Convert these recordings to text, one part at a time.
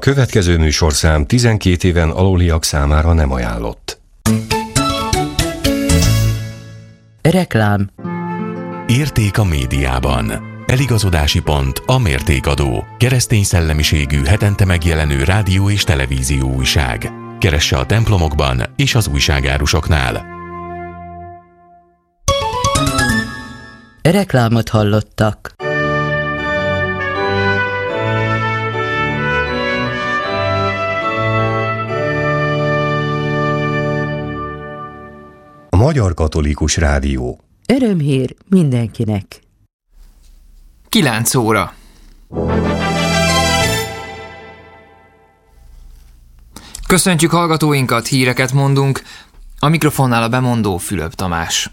következő műsorszám 12 éven aluliak számára nem ajánlott. Reklám. Érték a médiában. Eligazodási pont a Mértékadó. Keresztény szellemiségű, hetente megjelenő rádió és televízió újság. Keresse a templomokban és az újságárusoknál. Reklámot hallottak. A Magyar Katolikus Rádió. Örömhír mindenkinek. 9 óra. Köszöntjük hallgatóinkat, híreket mondunk. A mikrofonnál a bemondó Fülöp Tamás.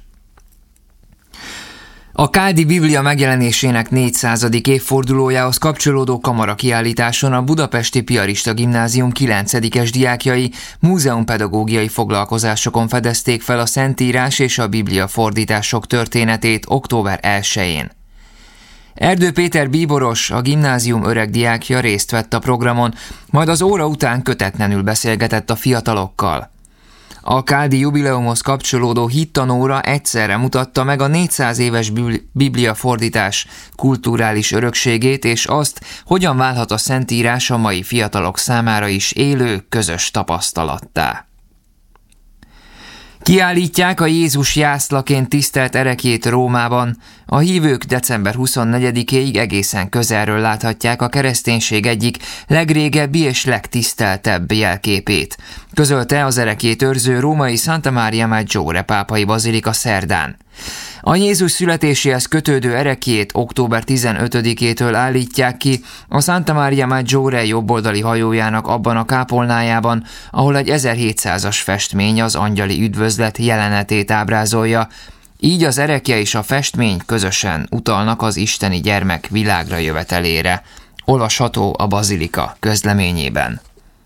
A Káldi Biblia megjelenésének 400. évfordulójához kapcsolódó kamarakiállításon a Budapesti Piarista Gimnázium 9-es diákjai múzeumpedagógiai foglalkozásokon fedezték fel a Szentírás és a Biblia fordítások történetét október 1-én. Erdő Péter bíboros, a gimnázium öreg diákja részt vett a programon, majd az óra után kötetlenül beszélgetett a fiatalokkal. A káldi jubileumhoz kapcsolódó hittanóra egyszerre mutatta meg a 400 éves Biblia fordítás kulturális örökségét és azt, hogyan válhat a Szentírás a mai fiatalok számára is élő, közös tapasztalattá. Kiállítják a Jézus jászlaként tisztelt ereklyét Rómában. A hívők december 24-éig egészen közelről láthatják a kereszténység egyik legrégebbi és legtiszteltebb jelképét, közölte az ereklyét őrző római Santa Maria Maggiore pápai bazilika szerdán. A Jézus születéséhez kötődő ereklyét október 15-től állítják ki a Santa Maria Maggiore jobboldali hajójának abban a kápolnájában, ahol egy 1700-as festmény az angyali üdvözlet jelenetét ábrázolja. Így az erekje és a festmény közösen utalnak az isteni gyermek világra jövetelére. Olvasható a bazilika közleményében.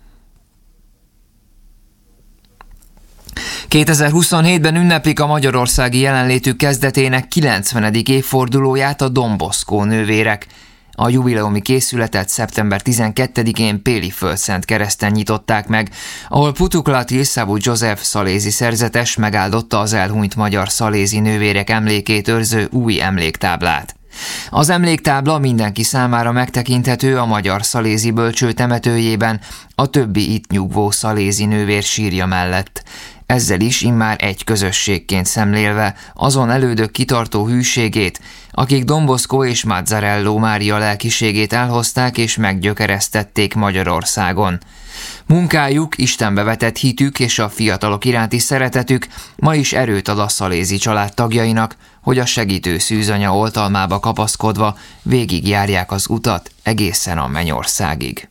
2027-ben ünneplik a magyarországi jelenlétük kezdetének 90. évfordulóját a Don Bosco nővérek. A jubileumi készületet szeptember 12-én Péli Földszent kereszten nyitották meg, ahol Putuklati Szabó József szalézi szerzetes megáldotta az elhunyt magyar szalézi nővérek emlékét őrző új emléktáblát. Az emléktábla mindenki számára megtekinthető a Magyar Szalézi Bölcső temetőjében, a többi itt nyugvó szalézi nővér sírja mellett. Ezzel is immár egy közösségként szemlélve azon elődök kitartó hűségét, akik Don Bosco és Mazzarello Mária lelkiségét elhozták és meggyökeresztették Magyarországon. Munkájuk, Istenbe vetett hitük és a fiatalok iránti szeretetük ma is erőt ad a szalézi család tagjainak, hogy a segítő szűzanya oltalmába kapaszkodva végigjárják az utat egészen a mennyországig.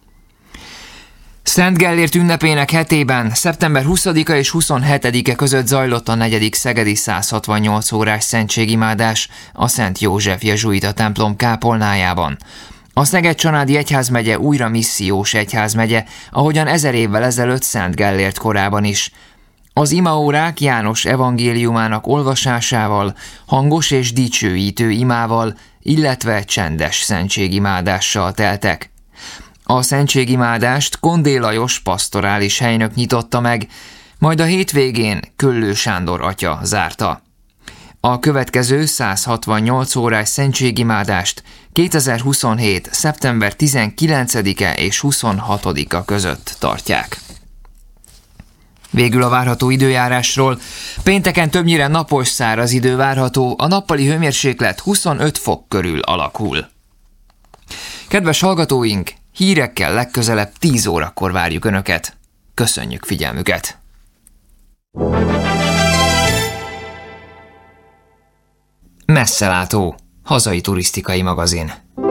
Szent Gellért ünnepének hetében szeptember 20-a és 27-e között zajlott a 4. szegedi 168 órás szentségimádás a Szent József jezsuita templom kápolnájában. A Szeged-Csanádi egyházmegye újra missziós egyházmegye, ahogyan 1000 évvel ezelőtt Szent Gellért korában is. Az imaórák János evangéliumának olvasásával, hangos és dicsőítő imával, illetve csendes szentségimádással teltek. A szentségimádást Kondé Lajos pastorális helynök nyitotta meg, majd a hétvégén Köllő Sándor atya zárta. A következő 168 órás szentségimádást 2027. szeptember 19-e és 26-a között tartják. Végül a várható időjárásról. Pénteken többnyire napos, száraz idő várható, a nappali hőmérséklet 25 fok körül alakul. Kedves hallgatóink, hírekkel legközelebb 10 órakor várjuk Önöket. Köszönjük figyelmüket! Messzelátó, hazai turisztikai magazin.